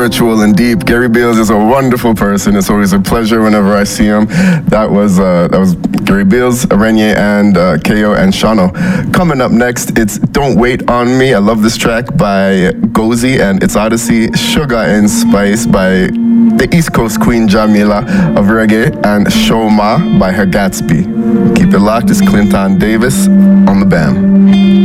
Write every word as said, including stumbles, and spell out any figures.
spiritual and deep. Gary Beals is a wonderful person. It's always a pleasure whenever I see him. That was uh, that was Gary Beals, Arenye, and uh, K O and Shano. Coming up next, it's Don't Wait on Me. I love this track by Gozy, and it's Odyssey, Sugar and Spice by the East Coast Queen Jamila of reggae, and Shoma by her Gatsby. Keep it locked. It's Clinton Davis on the B A M.